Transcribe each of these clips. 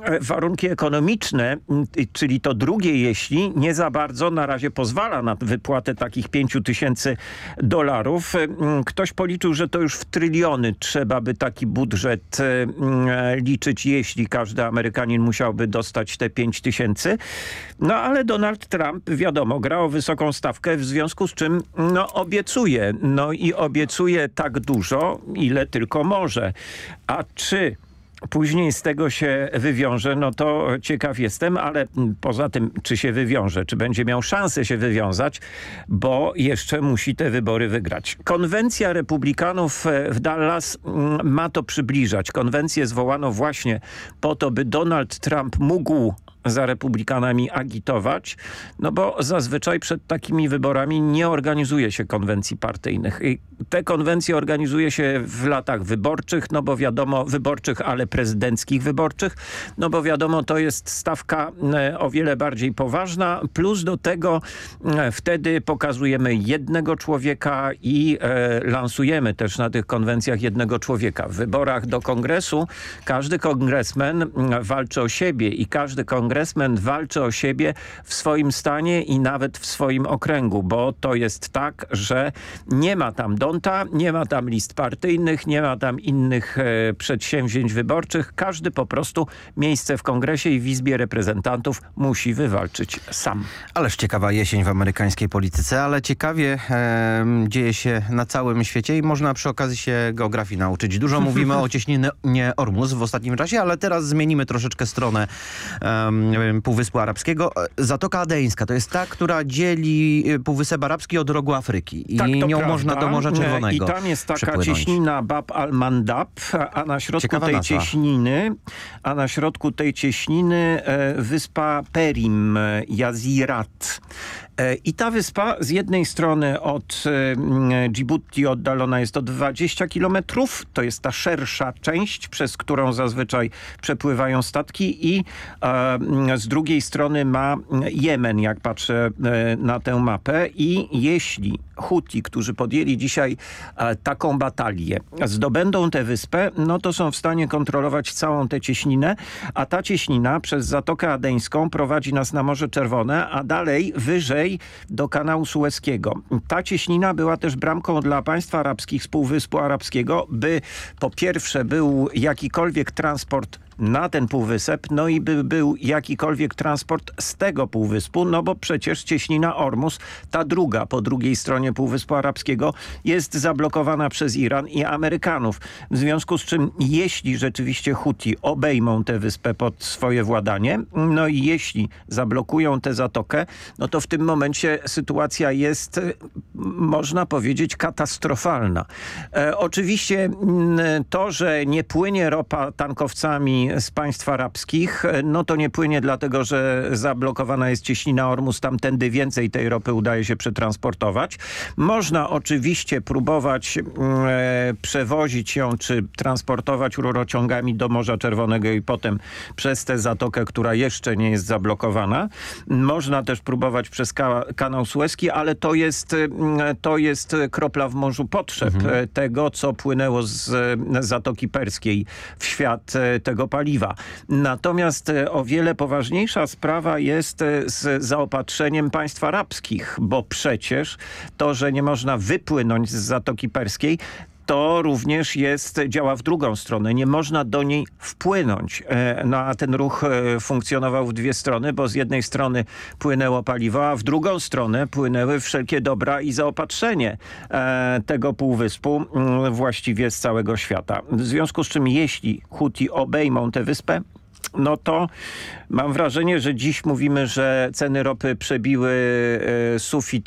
warunki ekonomiczne, czyli to drugie jeśli, nie za bardzo na razie pozwala na wypłatę takich $5,000. Ktoś policzył, że to już w tryliony trzeba by taki budżet liczyć, jeśli każdy Amerykanin musiałby dostać te 5,000. No ale Donald Trump, wiadomo, gra o wysoką stawkę, w związku z czym obiecuje. No i obiecuje tak dużo, ile tylko może. A czy później z tego się wywiąże, no to ciekaw jestem, ale poza tym, czy się wywiąże, czy będzie miał szansę się wywiązać, bo jeszcze musi te wybory wygrać. Konwencja Republikanów w Dallas ma to przybliżać. Konwencję zwołano właśnie po to, by Donald Trump mógł za Republikanami agitować, no bo zazwyczaj przed takimi wyborami nie organizuje się konwencji partyjnych. I te konwencje organizuje się w latach wyborczych, no bo wiadomo, wyborczych, ale prezydenckich wyborczych, no bo wiadomo, to jest stawka o wiele bardziej poważna, plus do tego wtedy pokazujemy jednego człowieka i lansujemy też na tych konwencjach jednego człowieka. W wyborach do kongresu każdy kongresmen walczy o siebie i każdy kongresmen walczy o siebie w swoim stanie i nawet w swoim okręgu, bo to jest tak, że nie ma tam donta, nie ma tam list partyjnych, nie ma tam innych przedsięwzięć wyborczych. Każdy po prostu miejsce w kongresie i w Izbie Reprezentantów musi wywalczyć sam. Ależ ciekawa jesień w amerykańskiej polityce, ale ciekawie dzieje się na całym świecie i można przy okazji się geografii nauczyć. Dużo mówimy o cieśninie Ormus w ostatnim czasie, ale teraz zmienimy troszeczkę stronę Półwyspu Arabskiego. Zatoka Adeńska to jest ta, która dzieli Półwysep Arabski od rogu Afryki i tak, nią prawda. można do Morza Czerwonego I tam jest taka przepłynąć. cieśnina Bab al-Mandab, a na środku tej cieśniny wyspa Perim, Jazirat. I ta wyspa z jednej strony od Dżibuti oddalona jest o 20 kilometrów. To jest ta szersza część, przez którą zazwyczaj przepływają statki i z drugiej strony ma Jemen, jak patrzę na tę mapę. I jeśli Huti, którzy podjęli dzisiaj taką batalię, zdobędą tę wyspę, no to są w stanie kontrolować całą tę cieśninę, a ta cieśnina przez Zatokę Adeńską prowadzi nas na Morze Czerwone, a dalej wyżej do kanału Sueskiego. Ta cieśnina była też bramką dla państw arabskich z Półwyspu Arabskiego, by po pierwsze był jakikolwiek transport na ten półwysep, no i by był jakikolwiek transport z tego półwyspu, no bo przecież cieśnina Ormus, ta druga po drugiej stronie Półwyspu Arabskiego, jest zablokowana przez Iran i Amerykanów. W związku z czym, jeśli rzeczywiście Huti obejmą tę wyspę pod swoje władanie, no i jeśli zablokują tę zatokę, no to w tym momencie sytuacja jest, można powiedzieć, katastrofalna. Oczywiście to, że nie płynie ropa tankowcami z państw arabskich, no to nie płynie dlatego, że zablokowana jest cieśnina Ormus, tamtędy więcej tej ropy udaje się przetransportować. Można oczywiście próbować przewozić ją, czy transportować rurociągami do Morza Czerwonego i potem przez tę zatokę, która jeszcze nie jest zablokowana. Można też próbować przez kanał Sueski, ale to jest kropla w morzu potrzeb tego, co płynęło z Zatoki Perskiej w świat tego paliwa. Natomiast o wiele poważniejsza sprawa jest z zaopatrzeniem państw arabskich, bo przecież to, że nie można wypłynąć z Zatoki Perskiej, to również działa w drugą stronę. Nie można do niej wpłynąć. No a ten ruch funkcjonował w dwie strony, bo z jednej strony płynęło paliwo, a w drugą stronę płynęły wszelkie dobra i zaopatrzenie tego półwyspu właściwie z całego świata. W związku z czym, jeśli Huti obejmą tę wyspę, no to mam wrażenie, że dziś mówimy, że ceny ropy przebiły sufit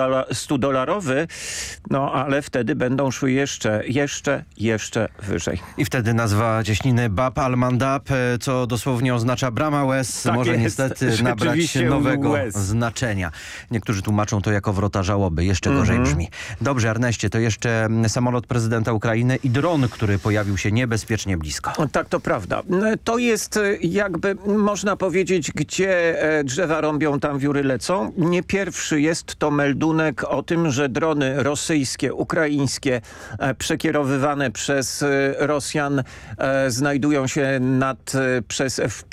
$100, no ale wtedy będą szły jeszcze wyżej. I wtedy nazwa cieśniny Bab al-Mandab, co dosłownie oznacza brama łez, tak może jest, niestety nabrać nowego znaczenia. Niektórzy tłumaczą to jako wrota żałoby. Jeszcze gorzej brzmi. Dobrze, Erneście, to jeszcze samolot prezydenta Ukrainy i dron, który pojawił się niebezpiecznie blisko. Tak, to prawda. To jest jakby, można powiedzieć, gdzie drzewa rąbią, tam wióry lecą. Nie pierwszy jest to meldunek o tym, że drony rosyjskie, ukraińskie, przekierowywane przez Rosjan znajdują się w